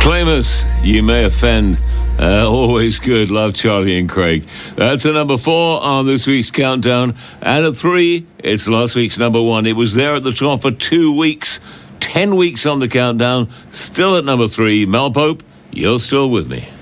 Claim us, you may offend. Always good. Love Charlie and Craig. That's a number 4 on this week's countdown. And at 3, it's last week's number 1. It was there at the top for 2 weeks. 10 weeks on the countdown. Still at number 3. Mel Pope, You're Still With Me.